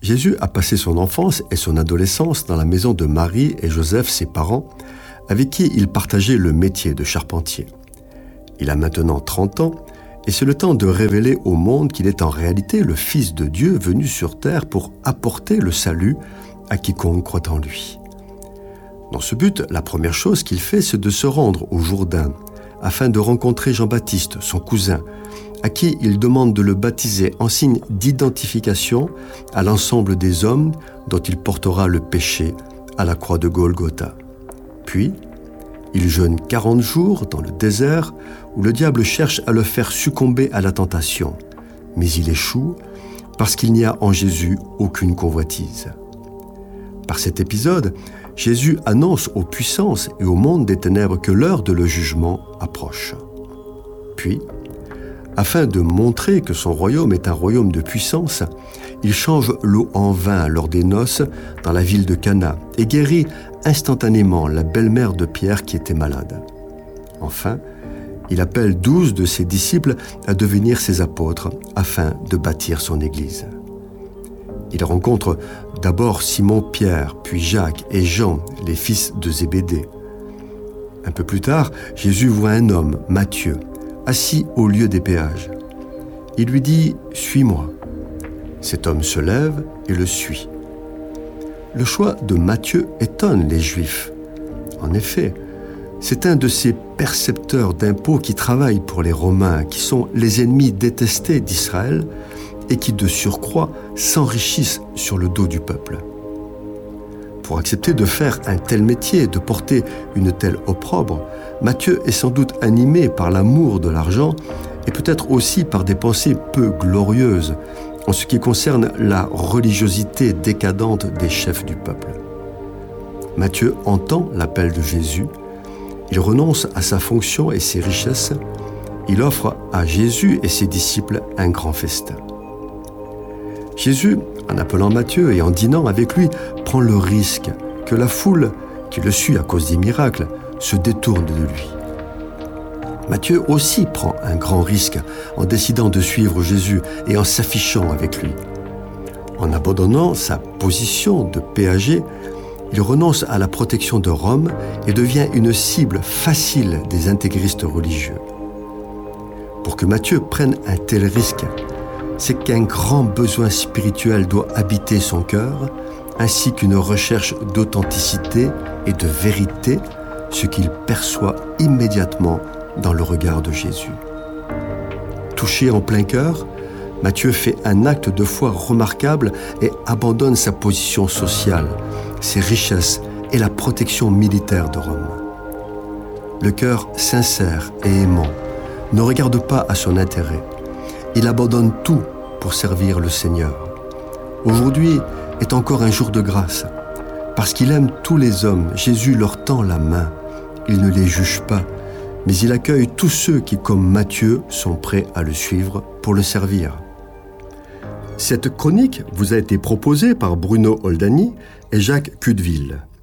Jésus a passé son enfance et son adolescence dans la maison de Marie et Joseph, ses parents, avec qui il partageait le métier de charpentier. Il a maintenant 30 ans et c'est le temps de révéler au monde qu'il est en réalité le Fils de Dieu venu sur terre pour apporter le salut à quiconque croit en lui. Dans ce but, la première chose qu'il fait, c'est de se rendre au Jourdain afin de rencontrer Jean-Baptiste, son cousin, à qui il demande de le baptiser en signe d'identification à l'ensemble des hommes dont il portera le péché à la croix de Golgotha. Puis, il jeûne 40 jours dans le désert où le diable cherche à le faire succomber à la tentation, mais il échoue parce qu'il n'y a en Jésus aucune convoitise. Par cet épisode, Jésus annonce aux puissances et au monde des ténèbres que l'heure de le jugement approche. Puis, afin de montrer que son royaume est un royaume de puissance, il change l'eau en vin lors des noces dans la ville de Cana et guérit instantanément la belle-mère de Pierre qui était malade. Enfin, il appelle 12 de ses disciples à devenir ses apôtres afin de bâtir son Église. Il rencontre d'abord Simon-Pierre, puis Jacques et Jean, les fils de Zébédée. Un peu plus tard, Jésus voit un homme, Matthieu, assis au lieu des péages. Il lui dit « Suis-moi ». Cet homme se lève et le suit. Le choix de Matthieu étonne les Juifs. En effet, c'est un de ces percepteurs d'impôts qui travaillent pour les Romains, qui sont les ennemis détestés d'Israël et qui, de surcroît, s'enrichissent sur le dos du peuple. Pour accepter de faire un tel métier, de porter une telle opprobre, Matthieu est sans doute animé par l'amour de l'argent et peut-être aussi par des pensées peu glorieuses en ce qui concerne la religiosité décadente des chefs du peuple. Matthieu entend l'appel de Jésus, il renonce à sa fonction et ses richesses, il offre à Jésus et ses disciples un grand festin. Jésus, en appelant Matthieu et en dînant avec lui, prend le risque que la foule, qui le suit à cause des miracles, se détourne de lui. Matthieu aussi prend un grand risque en décidant de suivre Jésus et en s'affichant avec lui. En abandonnant sa position de péager, il renonce à la protection de Rome et devient une cible facile des intégristes religieux. Pour que Matthieu prenne un tel risque, c'est qu'un grand besoin spirituel doit habiter son cœur, ainsi qu'une recherche d'authenticité et de vérité, ce qu'il perçoit immédiatement dans le regard de Jésus. Touché en plein cœur, Matthieu fait un acte de foi remarquable et abandonne sa position sociale, ses richesses et la protection militaire de Rome. Le cœur sincère et aimant ne regarde pas à son intérêt. Il abandonne tout pour servir le Seigneur. Aujourd'hui est encore un jour de grâce. Parce qu'il aime tous les hommes, Jésus leur tend la main. Il ne les juge pas, mais il accueille tous ceux qui, comme Matthieu, sont prêts à le suivre pour le servir. Cette chronique vous a été proposée par Bruno Oldani et Jacques Cudeville.